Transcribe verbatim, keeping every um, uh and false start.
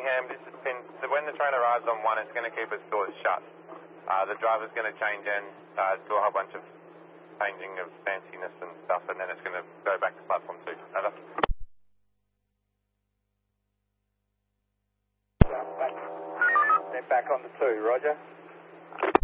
Cunningham. This is Pin. So when the train arrives on one, it's going to keep its doors shut. Uh, the driver's going to change in, uh, do a whole bunch of changing of fanciness and stuff, and then it's going to go back to platform two. Over. Step back on the two, roger.